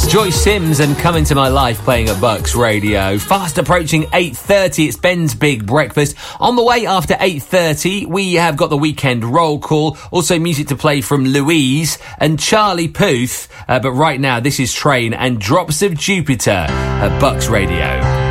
Joyce Sims and Come Into My Life playing at Bucks Radio. Fast approaching 8:30, it's Ben's Big Breakfast. On the way after 8:30, we have got the weekend roll call. Also music to play from Louise and Charlie Puth. But right now, this is Train and Drops of Jupiter at Bucks Radio.